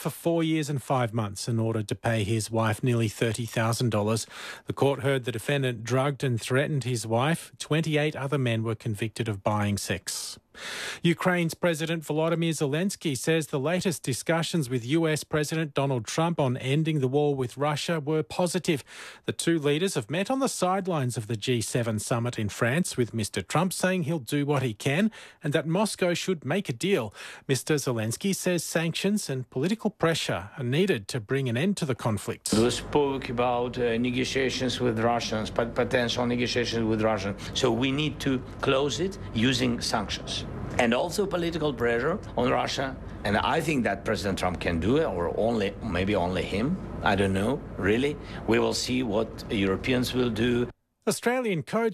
for 4 years and 5 months in order to pay his wife nearly $30,000. The court heard the defendant drugged and threatened his wife. 28 other men were convicted of buying sex. Ukraine's President Volodymyr Zelensky says the latest discussions with US President Donald Trump on ending the war with Russia were positive. The two leaders have met on the sidelines of the G7 summit in France, with Mr. Trump saying he'll do what he can and that Moscow should make a deal. Mr. Zelensky says sanctions and political pressure are needed to bring an end to the conflict. We spoke about negotiations with Russians, potential negotiations with Russia. So we need to close it using sanctions. And also political pressure on Russia. And I think that President Trump can do it, or maybe only him. I don't know, really. We will see what Europeans will do. Australian coach